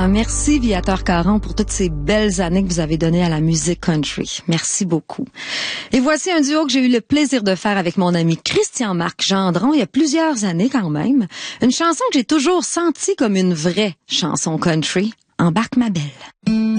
Merci Viateur Caron pour toutes ces belles années que vous avez données à la musique country. Merci beaucoup. Et voici un duo que j'ai eu le plaisir de faire avec mon ami Christian-Marc Gendron il y a plusieurs années quand même. Une chanson que j'ai toujours sentie comme une vraie chanson country. Embarque ma belle.